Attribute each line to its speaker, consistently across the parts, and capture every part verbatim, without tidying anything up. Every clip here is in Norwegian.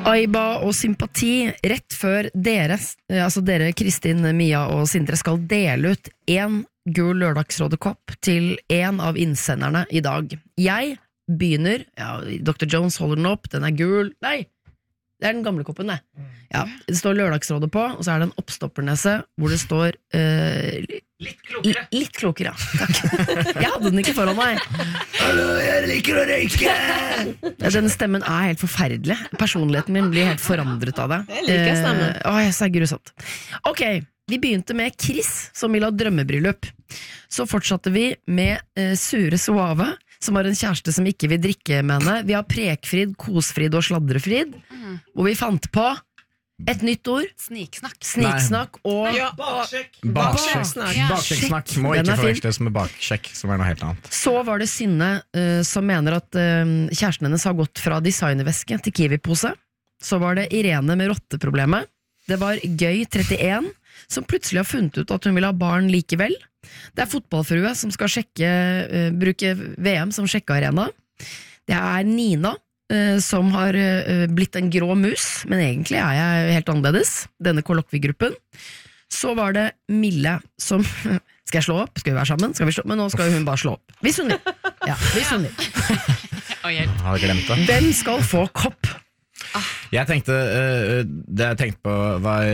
Speaker 1: Aiba og sympati rett før dere, altså dere Kristin, Mia og Sindre skal dele ut en gul lørdagsrådekopp til en av innsenderne i dag. Jeg begynner, ja, doktor Jones holder den opp, den er gul, nei, det er den gamle koppen det. Ja, det står lørdagsrådet på, og så er det en oppstoppernese hvor det står uh,
Speaker 2: litt klokere.
Speaker 1: L- litt klokere, ja, takk. Jeg hadde den ikke foran meg. Hallo, jeg liker å røyke! Den stemmen er helt forferdelig. Personligheten min blir helt forandret av det.
Speaker 3: Jeg liker stemmen.
Speaker 1: Uh, Åh, jeg er grusomt. Ok, vi begynte med Chris som vil ha drømmebryllup. Så fortsatte vi med uh, Sure Suave, som har en kjæreste som ikke vil drikke med henne. Vi har Prekfrid, Kosfrid og Sladrefrid, mm. hvor vi fant på et nytt ord.
Speaker 4: Sniksnakk.
Speaker 1: Sniksnakk og
Speaker 2: ja, baksjekk.
Speaker 5: Baksjekk.
Speaker 4: Ja.
Speaker 5: Baksjekksnakk må ikke forveksles med baksjekk, som er noe helt annet.
Speaker 1: Så var det Synne uh, som mener at uh, kjæresten hennes har gått fra designerveske til Kiwi-pose. Så var det Irene med rotteproblemet. Det var Gøy trettien, som plutselig har funnet ut at hun vil ha barn likevel. Det er fotballfrue som skal sjekke, uh, bruke V M som sjekkearena. Det er Nina uh, som har uh, blitt en grå mus, men egentlig er jeg helt annerledes, denne kollokviegruppen. Så var det Mille som skal jeg slå opp? Skal vi være sammen? Skal vi slå? Men nå skal hun bare slå opp. Vi sunner. Ja, vi sunner.
Speaker 5: Jeg har glemt det.
Speaker 1: Hvem skal få kopp?
Speaker 5: Jeg tenkte, uh, det jeg tenkte på var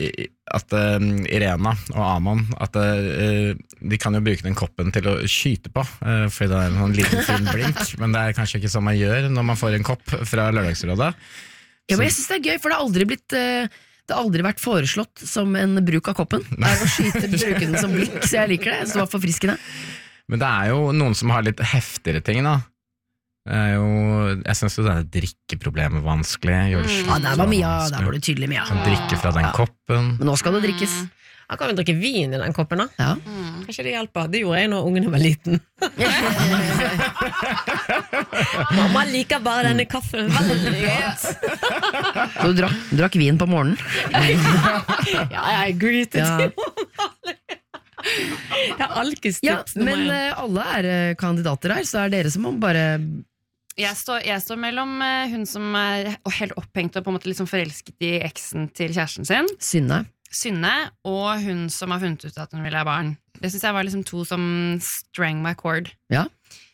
Speaker 5: at uh, Irena og Amon, at uh, de kan jo bruke den koppen til å skyte på, uh, fordi det er en sånn liten fin blink, men det er kanskje ikke sånn man gjør når man får en kopp fra lørdagsrådet.
Speaker 1: Ja, men jeg synes det er gøy, for det har aldri blitt uh, det har aldri vært foreslått som en bruk av koppen. Det er å skyte, bruke den som blink, så jeg liker det. Så det var forfriskende.
Speaker 5: Men det er jo noen som har litt heftigere ting da. Det er jo, jeg synes jo det er drikkeproblemet vanskelig. Gjør det
Speaker 1: mm. Ja, der var Mia, der var det tydelig Mia.
Speaker 5: Kan drikke fra den
Speaker 1: ja.
Speaker 5: koppen.
Speaker 1: Men nå skal det drikkes.
Speaker 3: Han kan jo drikke vin i den koppen da.
Speaker 1: Ja.
Speaker 3: Mm. Kanskje det hjelper. Det gjorde jeg når ungen var liten. Mamma liker bare denne kaffen veldig godt.
Speaker 1: Du drakk, drakk vin på morgenen.
Speaker 3: Ja, jeg greeted
Speaker 1: ja.
Speaker 3: Det er alkestips.
Speaker 1: Ja, men uh, alle er uh, kandidater her, så er dere som må bare...
Speaker 4: Jeg står, jeg står mellom uh, hun som er helt opphengt og på en måte liksom forelsket i eksen til kjæresten sin,
Speaker 1: Synne.
Speaker 4: Synne, og hun som har funnet ut at hun vil ha barn. Det synes jeg var liksom to som strang my cord.
Speaker 1: Ja.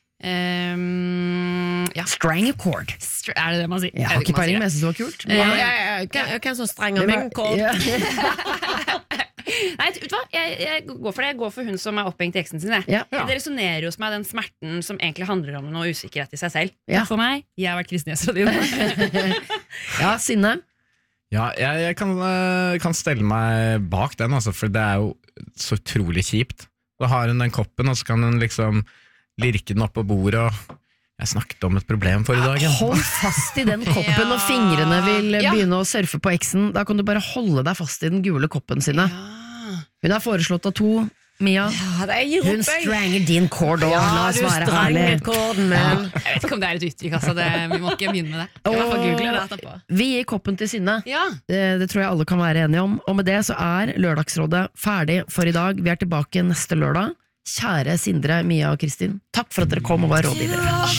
Speaker 4: Um, ja.
Speaker 1: Strang a cord.
Speaker 4: Str- er det det man sier?
Speaker 1: Jeg har ikke peiling, men jeg synes det var kult.
Speaker 4: Ja,
Speaker 3: Ja, ja, ja. Hvem som strenger min kord?
Speaker 1: Ja.
Speaker 4: Nei, vet du hva? Jeg, jeg går for det. Jeg går for hun som er opphengt i eksen sin. Jeg.
Speaker 1: Ja.
Speaker 4: Det resonerer hos meg den smerten som egentlig handler om noe usikkerhet i seg selv.
Speaker 1: Ja.
Speaker 4: Takk for meg. Jeg har vært Kristin Gjesrodin.
Speaker 1: Ja, Synne.
Speaker 5: Ja, jeg, jeg kan, uh, kan stelle meg bak den, altså, for det er jo så utrolig kjipt. Da har hun den koppen, og så kan hun liksom lirke den opp på bordet, og jeg snakket om et problem forrige dagen.
Speaker 1: Hold fast i den koppen,
Speaker 4: Ja.
Speaker 1: og fingrene vil
Speaker 4: Ja.
Speaker 1: begynne å surfe på eksen. Da kan du bare holde deg fast i den gule koppen sinne. Hun er foreslått av to, Mia.
Speaker 3: Ja, det er gir
Speaker 1: Hun
Speaker 3: opp, jeg.
Speaker 1: stranger din kord, og
Speaker 3: Ja,
Speaker 1: la oss
Speaker 3: du
Speaker 1: være
Speaker 3: strenger
Speaker 1: ærlige.
Speaker 3: korden min.
Speaker 4: Jeg vet ikke om det er et uttrykk, altså. det, Vi må ikke begynne med det. Jeg må få google det etterpå.
Speaker 1: Vi gir koppen til Synne.
Speaker 4: Ja.
Speaker 1: Det, det tror jeg alle kan være enige om. Og med det så er Lørdagsrådet ferdig for i dag. Vi er tilbake neste lørdag. Kjære Sindre, Mia og Kristin, takk for at dere kom og var rådgivere.